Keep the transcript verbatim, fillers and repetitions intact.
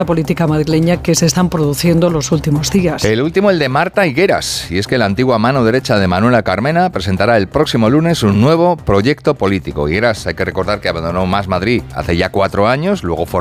política madrileña que se están produciendo los últimos días. El último, el de Marta Higueras, y es que la antigua mano derecha de Manuela Carmena presentará el próximo lunes un nuevo proyecto político. Higueras, hay que recordar que abandonó Más Madrid hace ya cuatro años, luego